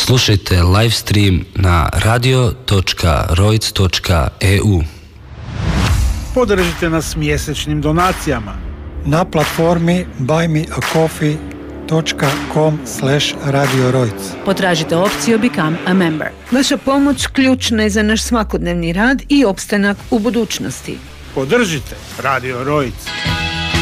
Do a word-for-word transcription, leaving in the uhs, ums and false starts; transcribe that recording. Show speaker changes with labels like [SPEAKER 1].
[SPEAKER 1] Slušajte live stream na radio točka rojc točka e u.
[SPEAKER 2] Podržite nas mjesečnim donacijama
[SPEAKER 3] na platformi buy me a coffee dot com slash radio rojc.
[SPEAKER 4] Potražite opciju Become a Member. Vaša pomoć ključna je za naš svakodnevni rad i opstanak u budućnosti.
[SPEAKER 2] Podržite Radio Rojc.